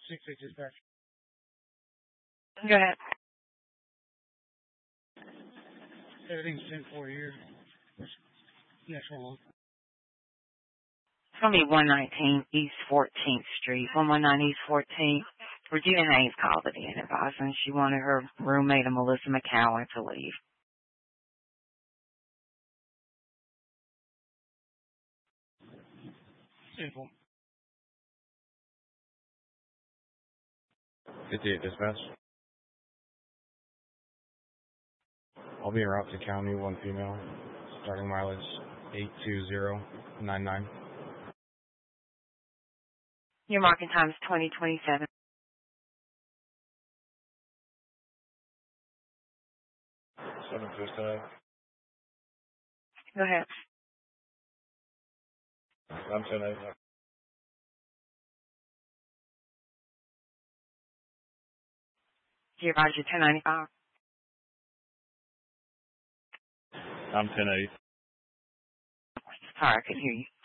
6-8 dispatch. Go ahead. Everything's 10-4 here. Yeah, sure. It's going to be 119 East 14th Street. 119 East 14th. Regina Hayes called it in advising she wanted her roommate, Melissa McCowan, to leave. Simple. 58 dispatch. I'll be en route to county, one female. Starting mileage 82099. Your marking time is 2027. Seven dispatch. Go ahead. I'm 10-8. Do you advise your 1095? I'm 10-8. Sorry, I couldn't hear you.